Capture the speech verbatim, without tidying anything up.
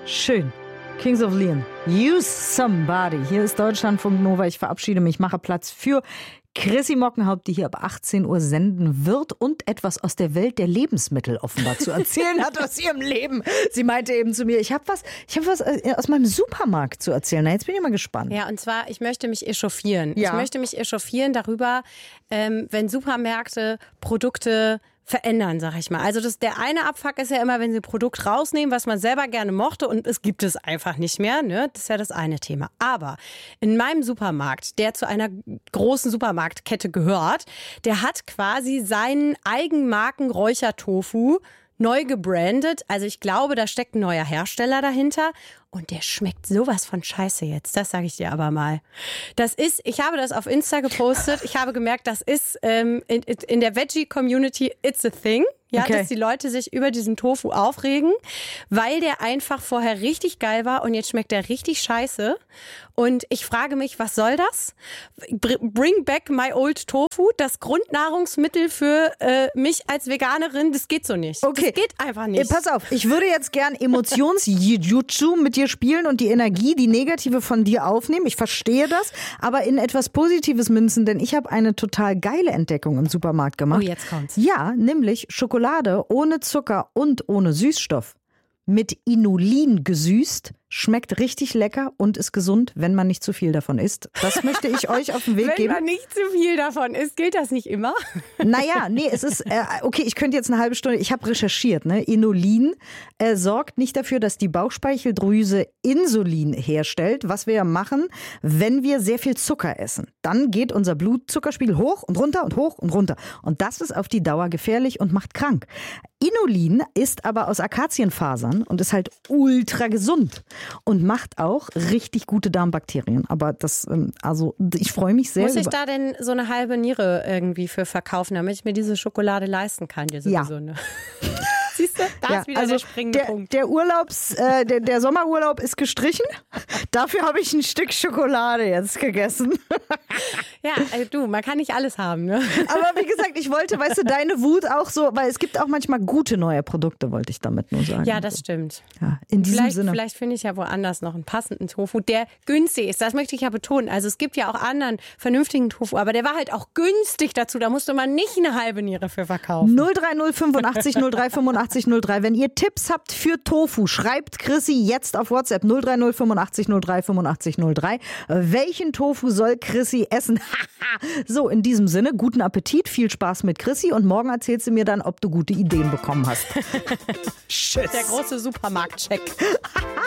Schön. Kings of Leon. Use Somebody. Hier ist Deutschlandfunk Nova. Ich verabschiede mich, mache Platz für Chrissy Mockenhaupt, die hier ab achtzehn Uhr senden wird und etwas aus der Welt der Lebensmittel offenbar zu erzählen hat aus ihrem Leben. Sie meinte eben zu mir, ich habe was, ich habe was aus meinem Supermarkt zu erzählen. Na, jetzt bin ich mal gespannt. Ja, und zwar, ich möchte mich echauffieren. Ja. Ich möchte mich echauffieren darüber, ähm, wenn Supermärkte Produkte verändern, sag ich mal. Also das, der eine Abfuck ist ja immer, wenn sie ein Produkt rausnehmen, was man selber gerne mochte und es gibt es einfach nicht mehr. Ne? Das ist ja das eine Thema. Aber in meinem Supermarkt, der zu einer großen Supermarktkette gehört, der hat quasi seinen Eigenmarken Räuchertofu neu gebrandet. Also ich glaube, da steckt ein neuer Hersteller dahinter. Und der schmeckt sowas von scheiße jetzt. Das sage ich dir aber mal. Das ist, ich habe das auf Insta gepostet. Ich habe gemerkt, das ist ähm, in, in der Veggie-Community, it's a thing. Ja, okay. Dass die Leute sich über diesen Tofu aufregen, weil der einfach vorher richtig geil war und jetzt schmeckt der richtig scheiße. Und ich frage mich, was soll das? Bring back my old Tofu, das Grundnahrungsmittel für äh, mich als Veganerin, das geht so nicht. Okay. Das geht einfach nicht. Pass auf, ich würde jetzt gern Emotions-Jujutsu mit dir spielen und die Energie, die negative von dir aufnehmen. Ich verstehe das, aber in etwas Positives münzen, denn ich habe eine total geile Entdeckung im Supermarkt gemacht. Oh, jetzt kommt's. Ja, nämlich Schokolade ohne Zucker und ohne Süßstoff. Mit Inulin gesüßt, schmeckt richtig lecker und ist gesund, wenn man nicht zu viel davon isst. Das möchte ich euch auf den Weg wenn geben. Wenn man nicht zu viel davon isst, gilt das nicht immer? Naja, nee, es ist, äh, okay, ich könnte jetzt eine halbe Stunde, ich habe recherchiert, ne? Inulin äh, sorgt nicht dafür, dass die Bauchspeicheldrüse Insulin herstellt, was wir ja machen, wenn wir sehr viel Zucker essen. Dann geht unser Blutzuckerspiegel hoch und runter und hoch und runter. Und das ist auf die Dauer gefährlich und macht krank. Inulin ist aber aus Akazienfasern und ist halt ultra gesund und macht auch richtig gute Darmbakterien. Aber das, also ich freue mich sehr. Muss ich da denn so eine halbe Niere irgendwie für verkaufen, damit ich mir diese Schokolade leisten kann, diese ja. gesunde? Siehst du, da ja, ist wieder also der springende der, Punkt. Der Urlaubs, äh, der, der Sommerurlaub ist gestrichen. Dafür habe ich ein Stück Schokolade jetzt gegessen. Ja, also du, man kann nicht alles haben, ne? Aber wie gesagt, ich wollte, weißt du, deine Wut auch so, weil es gibt auch manchmal gute neue Produkte, wollte ich damit nur sagen. Ja, das stimmt. Ja, in diesem vielleicht, Sinne. Vielleicht finde ich ja woanders noch einen passenden Tofu, der günstig ist. Das möchte ich ja betonen. Also es gibt ja auch anderen vernünftigen Tofu, aber der war halt auch günstig dazu. Da musste man nicht eine halbe Niere für verkaufen. null drei null fünfundachtzig null drei fünfundachtzig null drei. Wenn ihr Tipps habt für Tofu, schreibt Chrissy jetzt auf WhatsApp null drei null fünfundachtzig null drei fünfundachtzig null drei. Welchen Tofu soll Chrissy essen? So, in diesem Sinne, guten Appetit, viel Spaß mit Chrissy und morgen erzählst du mir dann, ob du gute Ideen bekommen hast. Tschüss. Der große Supermarktcheck.